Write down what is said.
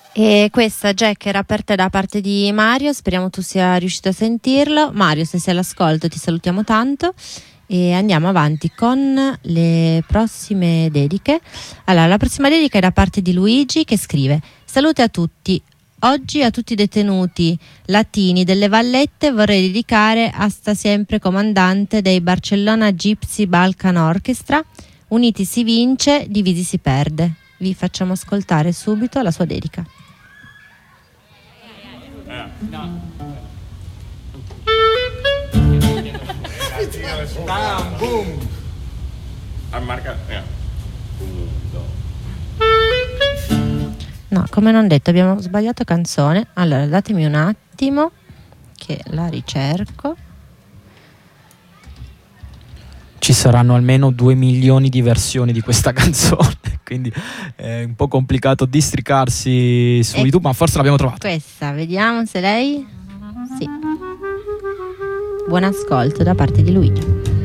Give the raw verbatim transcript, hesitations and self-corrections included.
E questa, Jack, era per te da parte di Mario, speriamo tu sia riuscito a sentirlo. Mario, se sei all'ascolto ti salutiamo tanto e andiamo avanti con le prossime dediche. Allora, la prossima dedica è da parte di Luigi, che scrive: salute a tutti, oggi a tutti i detenuti latini delle Vallette vorrei dedicare a sta sempre comandante dei Barcellona Gypsy Balkan Orchestra. Uniti si vince, divisi si perde. Vi facciamo ascoltare subito la sua dedica. No. Bam, boom. Ammarca. No, come non detto, abbiamo sbagliato canzone. Allora, datemi un attimo che la ricerco. Ci saranno almeno due milioni di versioni di questa canzone, quindi è un po' complicato districarsi su e YouTube, ma forse l'abbiamo trovata. Questa, vediamo se lei... Sì. Buon ascolto da parte di Luigi.